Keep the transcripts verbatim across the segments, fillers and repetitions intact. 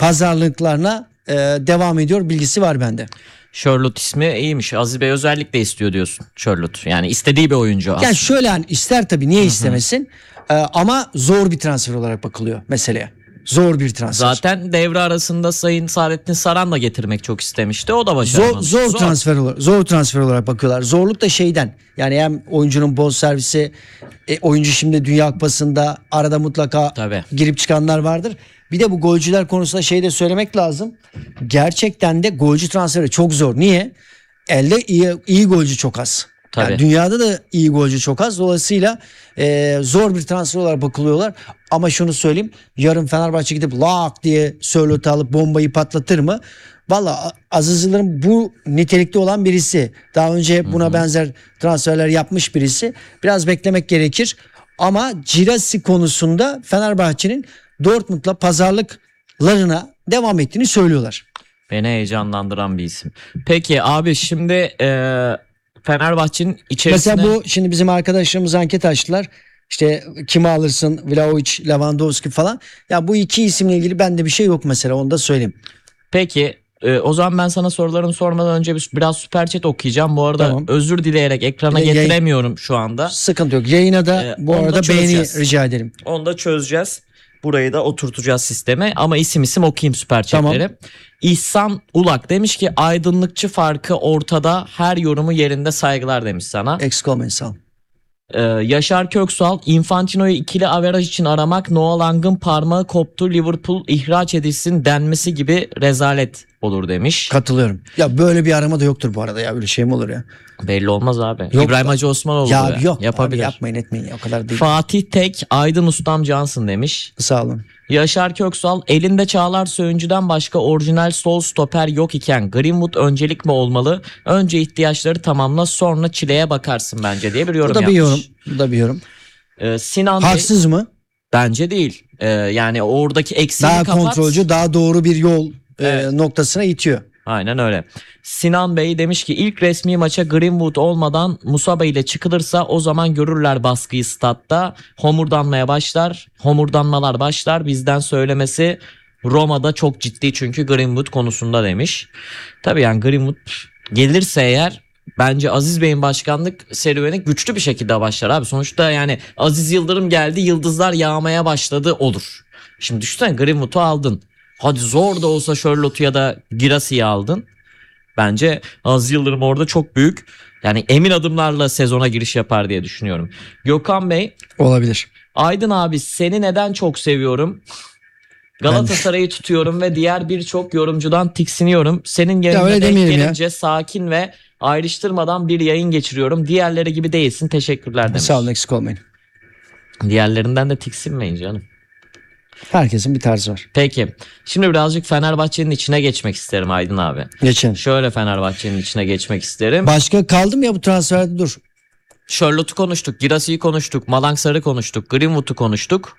pazarlıklarına e, devam ediyor bilgisi var bende. Charlotte ismi iyiymiş. Aziz Bey özellikle istiyor diyorsun Charlotte. Yani istediği bir oyuncu aslında. Yani şöyle hani ister tabii, niye istemesin? Ee, ama zor bir transfer olarak bakılıyor meseleye. Zor bir transfer. Zaten devre arasında Sayın Saadettin Saran da getirmek çok istemişti. O da Zor, başaramadı. zor, zor transfer olarak, zor transfer olarak bakıyorlar. Zorluk da şeyden. Yani hem oyuncunun bonservisi, e, oyuncu şimdi Dünya Kupası'nda arada mutlaka Tabii. girip çıkanlar vardır. Bir de bu golcüler konusunda şey de söylemek lazım. Gerçekten de golcü transferi çok zor. Niye? Elde iyi, iyi golcü çok az. Yani Tabii. dünyada da iyi golcü çok az. Dolayısıyla e, zor bir transfer olarak bakılıyorlar. Ama şunu söyleyeyim. Yarın Fenerbahçe gidip lak diye Sörlot'u alıp bombayı patlatır mı? Valla Aziz Yıldırım bu nitelikte olan birisi. Daha önce buna Hı-hı. benzer transferler yapmış birisi. Biraz beklemek gerekir. Ama Girassi konusunda Fenerbahçe'nin Dortmund'la pazarlıklarına devam ettiğini söylüyorlar. Beni heyecanlandıran bir isim. Peki abi şimdi e, Fenerbahçe'nin içerisine... Mesela bu şimdi bizim arkadaşlarımız anket açtılar. İşte kimi alırsın, Vlahovic, Lewandowski falan. Ya bu iki isimle ilgili bende bir şey yok mesela, onu da söyleyeyim. Peki e, o zaman ben sana sorularımı sormadan önce bir, biraz süper chat okuyacağım. Bu arada Tamam. özür dileyerek ekrana Bir de yayın- getiremiyorum şu anda. Sıkıntı yok. Yayına da Ee, bu onu da arada beğeni çözeceğiz. rica ederim. Onu da çözeceğiz. Burayı da oturtacağız sisteme. Ama isim isim okuyayım süper chatleri. Tamam. İhsan Ulak demiş ki aydınlıkçı farkı ortada, her yorumu yerinde, saygılar demiş sana. Eksik olmayın, sağ olun. Ee, Yaşar Köksal, Infantino'yu ikili averaj için aramak, Noah Lang'ın parmağı koptu, Liverpool ihraç edilsin denmesi gibi rezalet olur demiş. Katılıyorum. Ya böyle bir arama da yoktur bu arada ya. Böyle şey mi olur ya? Belli olmaz abi. Yok. İbrahim Hacı Osmanoğlu Ya ya. yok Yapabilir. abi, yapmayın etmeyin ya. O kadar değil. Fatih Tek, Aydın Ustam Cansın demiş. Sağ olun. Yaşar Köksal, elinde Çağlar Söyüncü'den başka orijinal sol stoper yok iken Greenwood öncelik mi olmalı? Önce ihtiyaçları tamamla, sonra çileye bakarsın bence diye bir yorum Bu da yapmış. bir yorum. Bu da bir yorum. Ee, Sinan Bey, Haksız mı? bence değil. Ee, yani oradaki eksiğini Daha kapat. kontrolcü, daha doğru bir yol Evet. e, noktasına itiyor. Aynen öyle. Sinan Bey demiş ki ilk resmi maça Greenwood olmadan Musaba ile çıkılırsa o zaman görürler baskıyı statta. Homurdanmaya başlar. Homurdanmalar başlar. Bizden söylemesi Roma'da çok ciddi çünkü Greenwood konusunda demiş. Tabii yani Greenwood gelirse eğer bence Aziz Bey'in başkanlık serüveni güçlü bir şekilde başlar abi. Sonuçta yani Aziz Yıldırım geldi, yıldızlar yağmaya başladı olur. Şimdi düşünsene, Greenwood'u aldın. Hadi zor da olsa Charlotte'u ya da Girassi'yi aldın. Bence Aziz Yıldırım orada çok büyük, yani emin adımlarla sezona giriş yapar diye düşünüyorum. Gökhan Bey, Olabilir. Aydın abi seni neden çok seviyorum? Galatasaray'ı tutuyorum ve diğer birçok yorumcudan tiksiniyorum. Senin Ya yerine öyle denk demeyelim ya. gelince sakin ve ayrıştırmadan bir yayın geçiriyorum. Diğerleri gibi değilsin, teşekkürler demiş. Sağ olun, eksik olmayın. Diğerlerinden de tiksinmeyin canım. Herkesin bir tarzı var. Peki şimdi birazcık Fenerbahçe'nin içine geçmek isterim Aydın abi. Geçelim. Şöyle Fenerbahçe'nin içine geçmek isterim. Başka kaldı mı ya bu transferde? Dur. Charlotte'u konuştuk, Girassi'yi konuştuk, Malangsar'ı konuştuk, Greenwood'u konuştuk.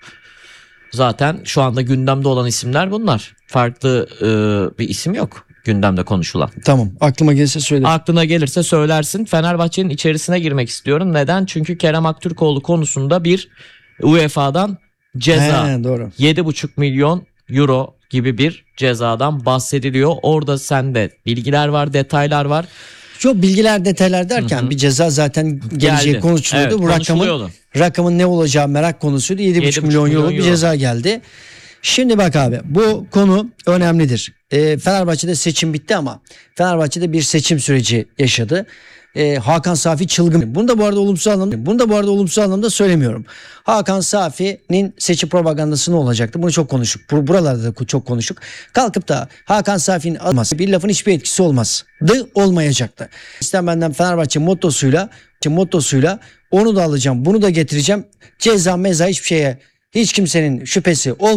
Zaten şu anda gündemde olan isimler bunlar. Farklı e, bir isim yok gündemde konuşulan. Tamam, aklıma gelirse söyle. Aklına gelirse söylersin. Fenerbahçe'nin içerisine girmek istiyorum. Neden? Çünkü Kerem Aktürkoğlu konusunda bir U E F A'dan ceza. He, doğru. yedi buçuk milyon euro gibi bir cezadan bahsediliyor. Orada sende bilgiler var, detaylar var. Çok bilgiler, detaylar derken Hı hı. bir ceza zaten geleceği Geldi. konuşuluyordu. Evet, Bu rakamın, konuşuluyordu. rakamın ne olacağı merak konusuydu. yedi buçuk milyon euro bir euro. ceza geldi. Şimdi bak abi, bu konu önemlidir. E, Fenerbahçe'de seçim bitti ama Fenerbahçe'de bir seçim süreci yaşadı. E, Hakan Safi çılgın. Bunu da bu arada olumsuz anlamda, bunu da bu arada olumsuz anlamda söylemiyorum. Hakan Safi'nin seçim propagandası ne olacaktı? Bunu çok konuştuk. Bur- Buralarda da çok konuştuk. Kalkıp da Hakan Safi'nin alması bir lafın hiçbir etkisi olmazdı, olmayacaktı. İstem benden Fenerbahçe mottosuyla, mottosuyla onu da alacağım, bunu da getireceğim. Ceza meza hiçbir şeye, hiç kimsenin şüphesi olmayacak.